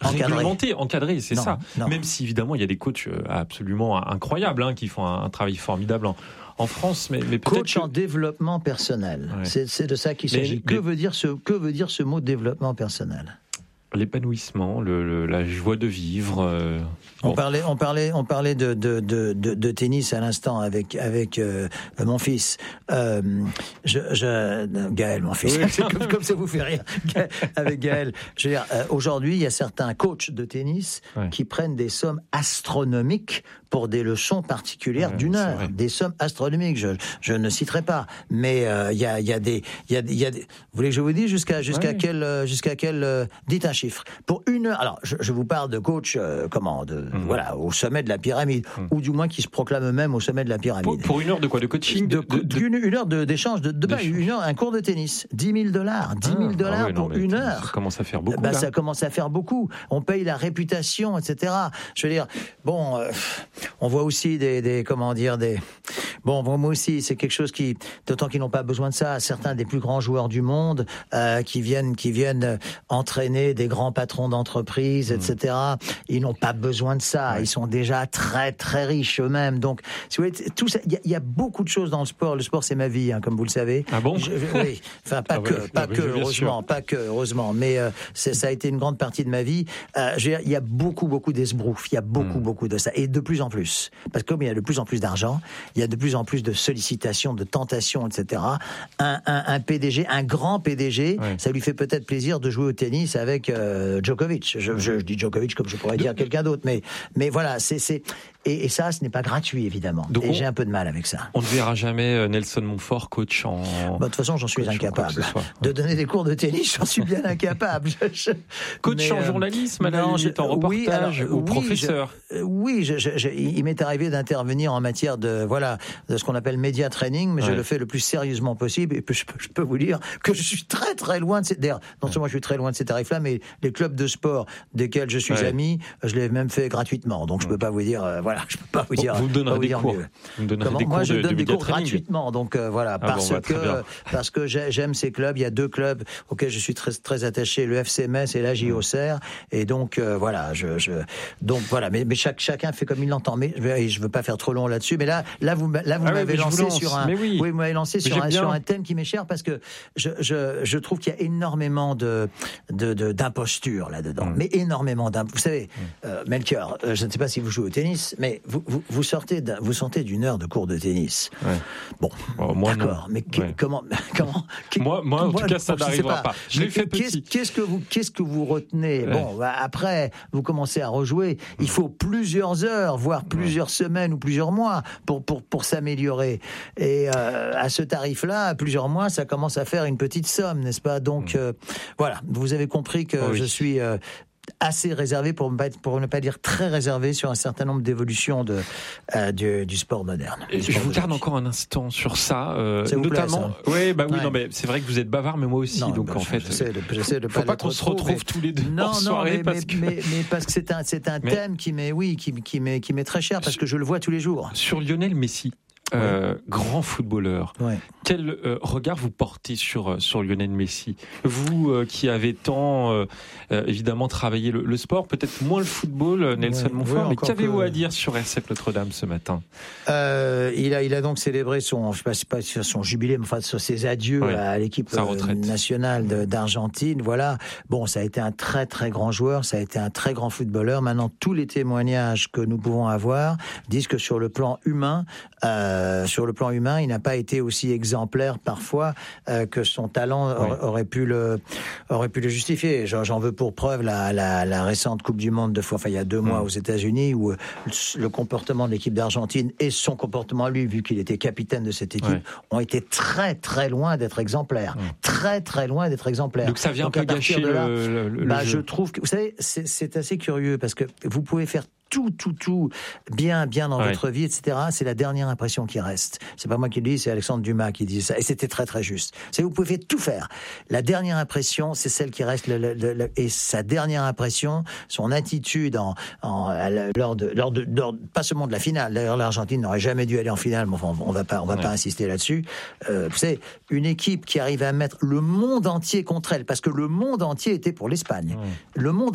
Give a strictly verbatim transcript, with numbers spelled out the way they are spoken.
réglementé, encadré, c'est non, ça. Non. Même si évidemment il y a des coachs absolument incroyables hein, qui font un, un travail formidable en, en France, mais, mais peut-être coach que... en développement personnel. Ouais. C'est, c'est de ça qu'il mais, s'agit. Mais... Que veut dire ce que veut dire ce mot développement personnel? L'épanouissement, le, le, la joie de vivre. Euh, on bon. parlait, on parlait, on parlait de, de, de, de, de tennis à l'instant avec avec euh, mon fils. Euh, je, je, Gaël, mon fils. Oui. comme, comme ça vous fait rire. Avec Gaël. Je veux dire, euh, aujourd'hui, il y a certains coachs de tennis ouais. qui prennent des sommes astronomiques pour des leçons particulières ouais, d'une heure. Vrai. Des sommes astronomiques. Je, je ne citerai pas, mais il euh, y a, il y a des, il y a, il y a des. Vous voulez que je vous dise jusqu'à jusqu'à ouais. quel, jusqu'à quel. Euh, dites un chiffre. Pour une heure, alors je, je vous parle de coach, euh, comment, de, mmh. voilà, au sommet de la pyramide, mmh. ou du moins qui se proclame eux-mêmes au sommet de la pyramide. Pour, pour une heure de quoi, de coaching, de, de, de, une, une heure de, d'échange, de, de, de une heure, un cours de tennis, dix mille dollars, dix mille dollars ah ouais, pour non, une heure. Ça commence à faire beaucoup. Bah, là. Ça commence à faire beaucoup. On paye la réputation, et cetera. Je veux dire, bon, euh, on voit aussi des, des, comment dire, des, bon, moi aussi, c'est quelque chose qui, d'autant qu'ils n'ont pas besoin de ça. Certains des plus grands joueurs du monde euh, qui viennent, qui viennent entraîner des grands patrons d'entreprise, et cetera. Ils n'ont pas besoin de ça. Ouais. Ils sont déjà très très riches eux-mêmes. Donc, si vous voulez, tout ça, il y, y a beaucoup de choses dans le sport. Le sport, c'est ma vie, hein, comme vous le savez. Ah bon? Je, oui. Enfin, pas ah que, ouais, pas que, heureusement, pas que, heureusement. Mais euh, c'est, ça a été une grande partie de ma vie. Euh, il y a beaucoup beaucoup d'esbrouf. Il y a beaucoup mmh. beaucoup de ça, et de plus en plus. Parce que comme il y a de plus en plus d'argent, il y a de plus en plus de sollicitations, de tentations, et cetera. Un, un, un P D G, un grand P D G, ouais. ça lui fait peut-être plaisir de jouer au tennis avec euh, Djokovic. Je, je, je dis Djokovic comme je pourrais dire quelqu'un d'autre, mais mais voilà, c'est c'est et, et ça, ce n'est pas gratuit évidemment. Donc et on, j'ai un peu de mal avec ça. On ne verra jamais Nelson Montfort coach en. Bah, de toute façon, j'en suis incapable. De donner des cours de tennis, j'en suis bien incapable. Je, je... Coach mais, en euh, journalisme, à la limite, en reportage, oui, alors, ou oui, professeur. Je, oui, je, je, je, il m'est arrivé d'intervenir en matière de voilà de ce qu'on appelle média training, mais ouais. je le fais le plus sérieusement possible. Et puis, je, je peux vous dire que je suis très très loin de ces. D'ailleurs, non seulement je suis très loin de ces tarifs-là, mais les clubs de sport desquels je suis ouais. ami, je l'ai même fait gratuitement. Donc je peux pas vous dire, euh, voilà, je peux pas vous bon, dire. Vous me donnerez des cours. Vous me donnerez des cours. Moi, je de, donne de des cours training. gratuitement. Donc euh, voilà, ah parce bon, bah, que parce que j'aime ces clubs. Il y a deux clubs auxquels je suis très très attaché, le F C Metz et l'A J Auxerre. Et donc euh, voilà, je, je donc voilà. Mais, mais chaque chacun fait comme il l'entend. Mais je, je veux pas faire trop long là-dessus. Mais là, là vous là vous ah m'avez ouais, lancé lance. sur un. Oui. oui, vous m'avez lancé sur un, sur un thème qui m'est cher parce que je je je trouve qu'il y a énormément de de, de d'imposture là-dedans. Mm. Mais énormément d'imposture. Vous savez, mm. euh, Melchior, euh, je ne sais pas si vous jouez au tennis, mais vous vous, vous sortez vous sortez d'une heure de cours de tennis. Ouais. Bon, oh, moi d'accord. Non. Mais que, ouais. comment comment Moi moi en moi, tout cas ça n'arrivera pas. pas. Je l'ai fait qu'est-ce, petit. Qu'est-ce que vous qu'est-ce que vous retenez ouais. Bon, bah, après vous commencez à rejouer. Mm. Il faut plusieurs heures, voire plusieurs ouais. semaines ou plusieurs mois pour pour pour s'améliorer. Et euh, à ce tarif-là, plusieurs mois, ça commence à faire une petite somme, n'est-ce pas? Donc mmh. euh, voilà, vous avez compris que oh oui. je suis euh, assez réservé, pour, pour ne pas dire très réservé, sur un certain nombre d'évolutions de, euh, du, du sport moderne. Et je vous garde encore un instant sur ça, euh, ça notamment. Plaît, ça ouais, bah oui, ouais. non, mais c'est vrai que vous êtes bavard, mais moi aussi, non, donc bah, en je, fait, j'essaie de, j'essaie de faut pas, pas qu'on se retrouve mais... tous les deux non, en soirée, non, mais, parce mais, que mais, mais parce que c'est un, c'est un mais... thème qui m'est, oui, qui, qui m'est, qui m'est très cher, parce que je le vois tous les jours. Sur Lionel Messi. Euh, ouais. Grand footballeur. Ouais. Quel euh, regard vous portez sur sur Lionel Messi? Vous euh, qui avez tant euh, euh, évidemment travaillé le, le sport, peut-être moins le football, Nelson ouais. Montfort. Ouais, mais qu'avez-vous que... à dire sur R C F Notre-Dame ce matin? euh, Il a il a donc célébré son je sais pas sur son jubilé, mais enfin sur ses adieux ouais. à l'équipe euh, nationale de, d'Argentine. Voilà. Bon, ça a été un très très grand joueur, ça a été un très grand footballeur. Maintenant, tous les témoignages que nous pouvons avoir disent que sur le plan humain. Euh, Euh, sur le plan humain, il n'a pas été aussi exemplaire parfois euh, que son talent oui. aurait, aurait pu le aurait pu le justifier. J'en, j'en veux pour preuve la, la, la récente Coupe du Monde de fois, enfin il y a deux mois mmh. aux États-Unis, où euh, le comportement de l'équipe d'Argentine et son comportement à lui, vu qu'il était capitaine de cette équipe, oui. ont été très très loin d'être exemplaires, mmh. très très loin d'être exemplaires. Donc ça vient Donc, un peu gâcher là, le, le, bah, le jeu. Je trouve que vous savez, c'est, c'est assez curieux parce que vous pouvez faire tout, tout, tout bien, bien dans ouais. votre vie, et cetera. C'est la dernière impression qui reste. C'est pas moi qui le dis, c'est Alexandre Dumas qui dit ça. Et c'était très, très juste. C'est vous pouvez tout faire. La dernière impression, c'est celle qui reste. Le, le, le, et sa dernière impression, son attitude en, en lors de, lors de, lors, pas seulement de la finale. D'ailleurs, l'Argentine n'aurait jamais dû aller en finale. Mais enfin, on va pas, on va ouais. pas insister là-dessus. Euh, vous savez, une équipe qui arrive à mettre le monde entier contre elle, parce que le monde entier était pour l'Espagne. Ouais. Le monde